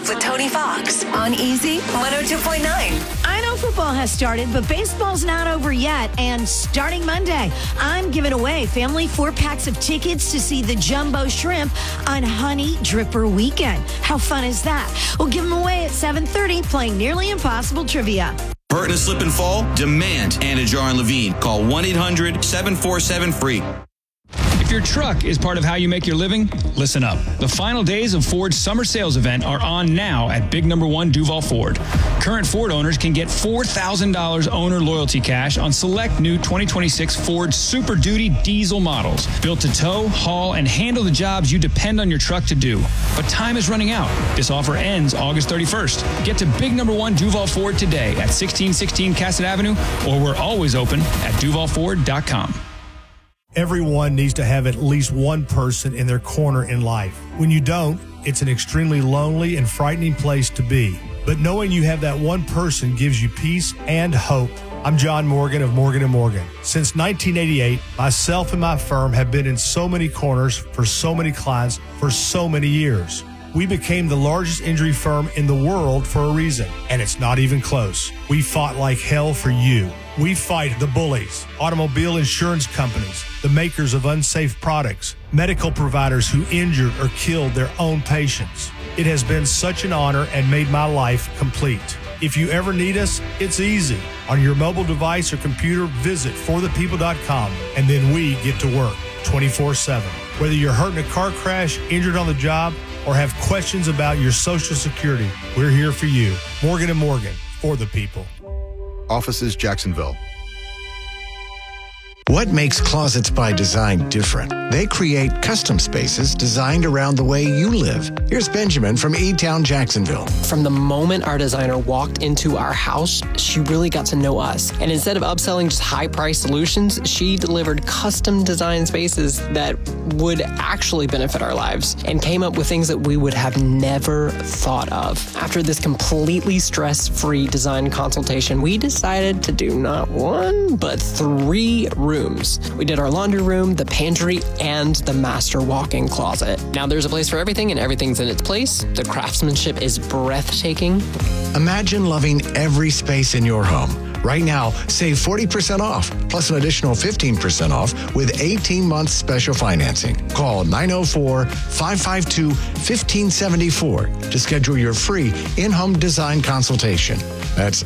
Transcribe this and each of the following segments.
with Tony Fox on Easy 102.9. I know football has started, but baseball's not over yet. And starting Monday, I'm giving away family 4-packs of tickets to see the Jumbo Shrimp on Honey Dripper Weekend. How fun is that? We'll give them away at 7:30 playing Nearly Impossible Trivia. Hurt in a slip and fall? Demand Anna Jar and Levine. Call 1-800-747-FREE. If your truck is part of how you make your living, listen up. The final days of Ford's summer sales event are on now at Big Number 1 Duval Ford. Current Ford owners can get $4,000 owner loyalty cash on select new 2026 Ford Super Duty diesel models. Built to tow, haul, and handle the jobs you depend on your truck to do. But time is running out. This offer ends August 31st. Get to Big Number 1 Duval Ford today at 1616 Cassett Avenue, or we're always open at duvalford.com. Everyone needs to have at least one person in their corner in life. When you don't, it's an extremely lonely and frightening place to be. But knowing you have that one person gives you peace and hope. I'm John Morgan of Morgan & Morgan. Since 1988, myself and my firm have been in so many corners for so many clients for so many years. We became the largest injury firm in the world for a reason, and it's not even close. We fought like hell for you. We fight the bullies, automobile insurance companies, the makers of unsafe products, medical providers who injured or killed their own patients. It has been such an honor and made my life complete. If you ever need us, it's easy. On your mobile device or computer, visit forthepeople.com, and then we get to work 24/7. Whether you're hurt in a car crash, injured on the job, or have questions about your Social Security, we're here for you. Morgan & Morgan, for the people. Offices, Jacksonville. What makes Closets by Design different? They create custom spaces designed around the way you live. Here's Benjamin from E-Town Jacksonville. From the moment our designer walked into our house, she really got to know us. And instead of upselling just high-priced solutions, she delivered custom design spaces that would actually benefit our lives and came up with things that we would have never thought of. After this completely stress-free design consultation, we decided to do not one, but 3 rooms. We did our laundry room, the pantry, and the master walk-in closet. Now there's a place for everything, and everything's in its place. The craftsmanship is breathtaking. Imagine loving every space in your home. Right now, save 40% off, plus an additional 15% off with 18-month special financing. Call 904-552-1574 to schedule your free in-home design consultation. That's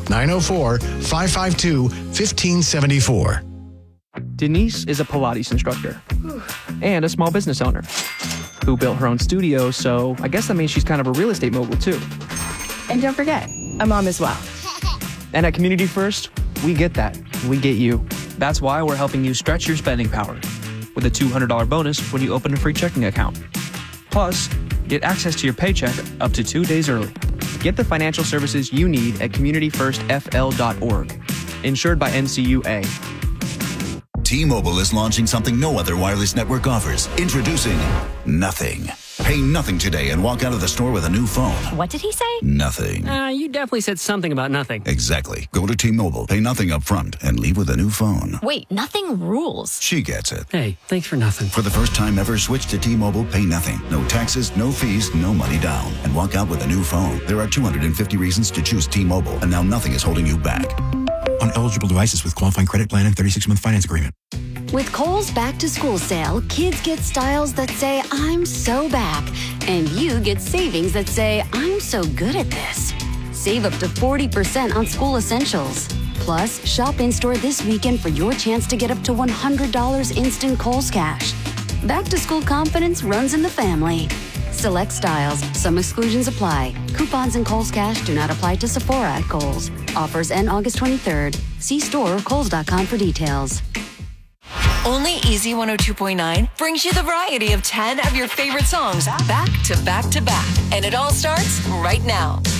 904-552-1574. Denise is a Pilates instructor and a small business owner who built her own studio, so I guess that means she's kind of a real estate mogul too. And don't forget, a mom as well. And at Community First, we get that. We get you. That's why we're helping you stretch your spending power with a $200 bonus when you open a free checking account. Plus, get access to your paycheck up to 2 days early. Get the financial services you need at communityfirstfl.org. Insured by NCUA. T-Mobile is launching something no other wireless network offers. Introducing Nothing. Pay nothing today and walk out of the store with a new phone. What did he say? Nothing. You definitely said something about nothing. Exactly. Go to T-Mobile, pay nothing up front, and leave with a new phone. Wait, nothing rules. She gets it. Hey, thanks for nothing. For the first time ever, switch to T-Mobile, pay nothing. No taxes, no fees, no money down. And walk out with a new phone. There are 250 reasons to choose T-Mobile, and now nothing is holding you back. On eligible devices with qualifying credit plan and 36-month finance agreement. With Kohl's Back to School sale, kids get styles that say, I'm so back. And you get savings that say, I'm so good at this. Save up to 40% on school essentials. Plus, shop in-store this weekend for your chance to get up to $100 instant Kohl's cash. Back to school confidence runs in the family. Select styles. Some exclusions apply. Coupons and Kohl's cash do not apply to Sephora at Kohl's. Offers end August 23rd. See store or kohls.com for details. Only Easy 102.9 brings you the variety of 10 of your favorite songs back to back to back. And it all starts right now.